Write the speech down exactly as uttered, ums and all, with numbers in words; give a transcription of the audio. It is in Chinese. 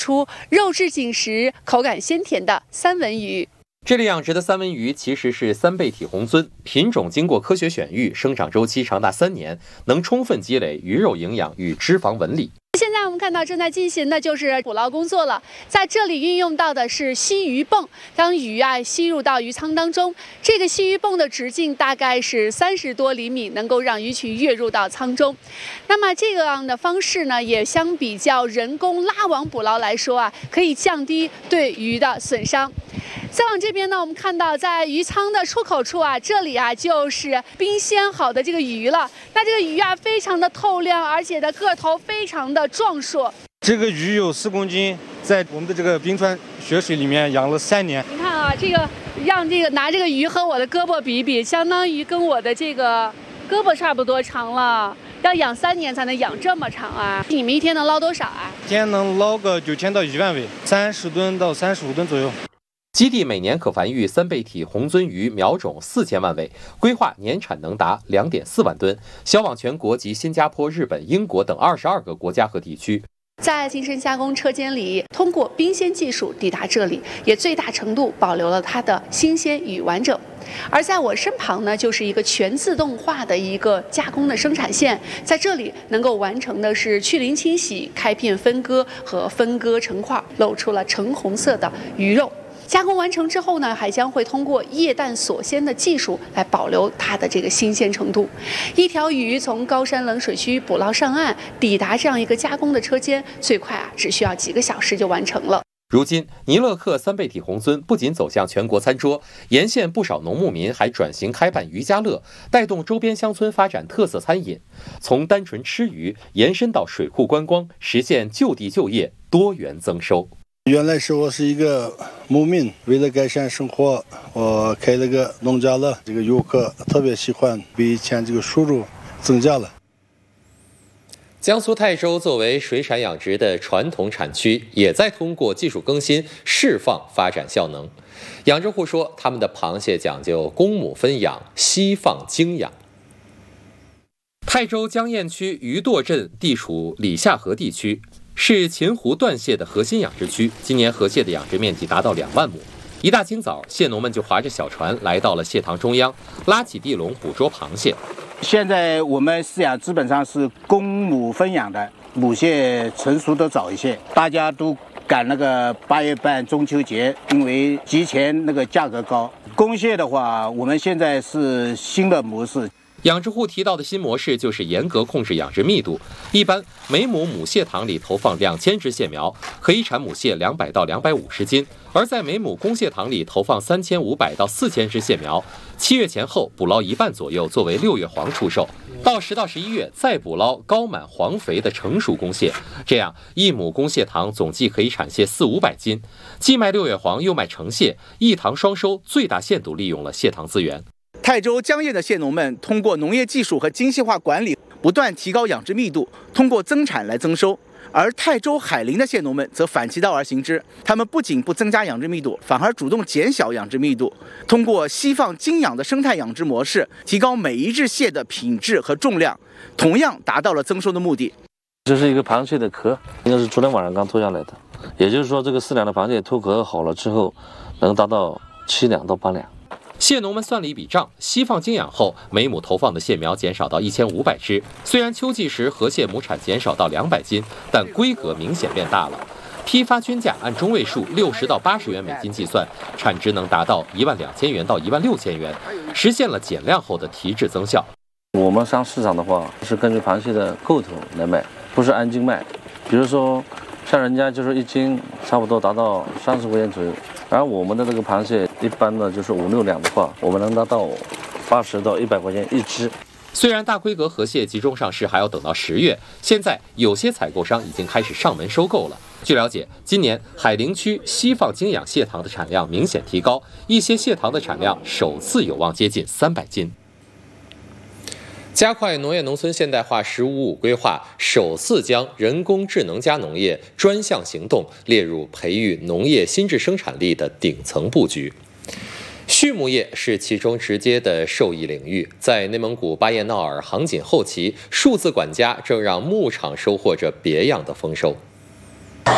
出肉质紧实、口感鲜甜的三文鱼。 这里养殖的三文鱼其实是三倍体红鳟，品种经过科学选育，生长周期长达三年，能充分积累鱼肉营养与脂肪纹理。 现在我们看到正在进行的就是捕捞工作了，在这里运用到的是吸鱼泵，将鱼啊吸入到鱼舱当中。这个吸鱼泵的直径大概是三十多厘米，能够让鱼群跃入到舱中。那么这样的方式呢，也相比较人工拉网捕捞来说啊，可以降低对鱼的损伤。再往这边呢，我们看到在鱼舱的出口处啊，这里啊就是冰鲜好的这个鱼了。那这个鱼啊非常的透亮，而且的个头非常的壮硕。 这个鱼有四公斤，在我们的这个冰川雪水里面养了三年。 你看啊，这个让这个拿这个鱼和我的胳膊比比，相当于跟我的这个胳膊差不多长了。要养三年才能养这么长啊！你们一天能捞多少啊？ 一天能捞个九千到一万尾，三十吨到三十五吨左右。 基地每年可繁育三倍体红鳟鱼苗种四千万尾，规划年产能达两点四万吨，销往全国及新加坡、日本、英国等二十二个国家和地区。 在精深加工车间里，通过冰鲜技术抵达这里，也最大程度保留了它的新鲜与完整。而在我身旁呢，就是一个全自动化的一个加工的生产线，在这里能够完成的是去鳞清洗、开片分割和分割成块，露出了橙红色的鱼肉。加工完成之后呢，还将会通过液氮锁鲜的技术来保留它的这个新鲜程度。一条鱼从高山冷水区捕捞上岸，抵达这样一个加工的车间，最快啊只需要几个小时就完成了。 如今，尼勒克三倍体红鳟不仅走向全国餐桌，沿线不少农牧民还转型开办渔家乐，带动周边乡村发展特色餐饮，从单纯吃鱼延伸到水库观光，实现就地就业、多元增收。 原来是我是一个牧民，为了改善生活，我开了个农家乐，这个游客特别喜欢，比以前这个收入增加了。 江苏泰州作为水产养殖的传统产区，也在通过技术更新释放发展效能。养殖户说，他们的螃蟹讲究公母分养，西放精养。泰州江堰区鱼舵镇地处里下河地区，是秦湖断蟹的核心养殖区。今年河蟹的养殖面积达到两万亩。一大清早，蟹农们就划着小船来到了蟹塘中央，拉起地笼捕捉螃蟹。 现在我们饲养基本上是公母分养的，母蟹成熟的早一些。大家都赶那个八月半中秋节，因为节前那个价格高。公蟹的话，我们现在是新的模式。 养殖户提到的新模式就是严格控制养殖密度，一般每亩母蟹塘里投放两千只蟹苗，可以产母蟹两百到两百五十斤；而在每亩公蟹塘里投放三千五百到四千只蟹苗，七月前后捕捞一半左右，作为六月黄出售，到十到十一月再捕捞高满黄肥的成熟公蟹，这样一亩公蟹塘总计可以产蟹四五百斤，既卖六月黄又卖成蟹，一塘双收，最大限度利用了蟹塘资源。 泰州江堰的蟹农们通过农业技术和精细化管理，不断提高养殖密度，通过增产来增收。而泰州海陵的蟹农们则反其道而行之，他们不仅不增加养殖密度，反而主动减小养殖密度，通过西放精养的生态养殖模式，提高每一只蟹的品质和重量，同样达到了增收的目的。 这是一个螃蟹的壳，应该是昨天晚上刚脱下来的，也就是说，这个饲养的螃蟹脱壳好了之后，能达到七两到八两。 蟹农们算了一笔账，西放精养后，每亩投放的蟹苗减少到一千五百只。虽然秋季时河蟹亩产减少到两百斤，但规格明显变大了。批发均价按中位数六十到八十元每斤计算，产值能达到一万两千元到一万六千元，实现了减量后的提质增效。 我们上市场的话，是根据螃蟹的个头来卖，不是按斤卖。比如说，像人家就是一斤差不多达到三十块钱左右。而我们的这个螃蟹一般呢，就是五六两的话，我们能达到八十到一百块钱一只。 虽然大规格河蟹集中上市还要等到十月，现在有些采购商已经开始上门收购了。据了解，今年海陵区西放精养蟹塘的产量明显提高，一些蟹塘的产量首次有望接近三百斤。加快农业农村现代化“十五五”规划，首次将人工智能加农业专项行动列入培育农业新质生产力的顶层布局。畜牧业是其中直接的受益领域。在内蒙古巴彦淖尔杭锦后旗，数字管家正让牧场收获着别样的丰收。